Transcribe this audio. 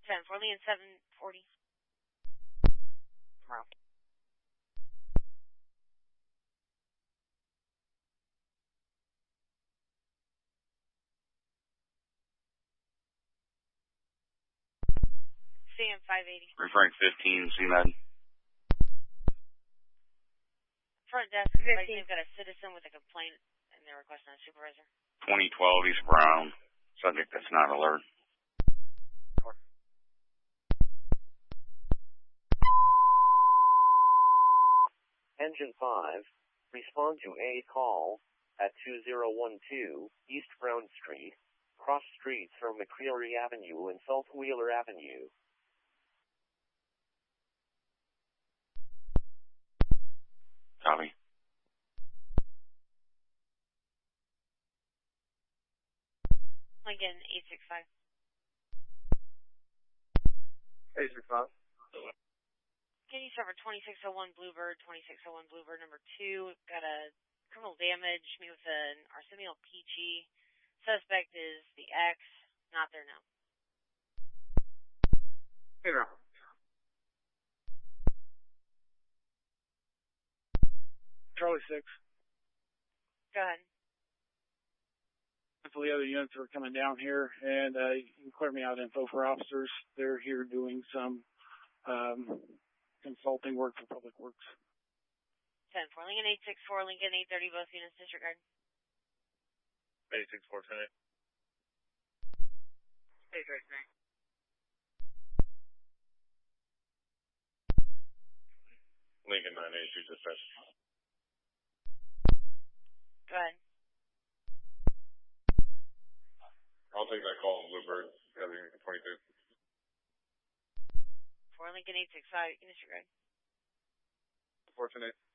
10 for Lincoln 740. Tomorrow. CM 580. Referring 15, CMed. Front desk, they've got a citizen with a complaint and they're requesting a supervisor. 2012 East Brown. Subject that's not alert. Engine 5, respond to a call at 2012 East Brown Street, cross streets from McCreary Avenue and South Wheeler Avenue. Copy. Lincoln 865. 865. Can you serve 2601 Bluebird, 2601 Bluebird number 2? Got a criminal damage, me with an Arsenio Peachy. Suspect is the X, not there now. Hey now. Charlie 6. Go ahead. Hopefully the other units are coming down here, and you can clear me out info for officers. They're here doing some consulting work for Public Works. 10 for Lincoln 864, Lincoln 830, both units disregard. 864, 10. 839. Lincoln 982 dispatch. Go ahead. I'll take that call on Bluebird, 22. For Lincoln 865, you can disregard. 410.